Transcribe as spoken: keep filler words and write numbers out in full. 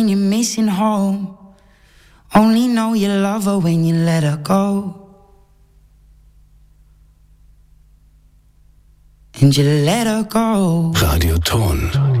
You're missing home. Only know you love her when you let her go. And you let her go. Radioton.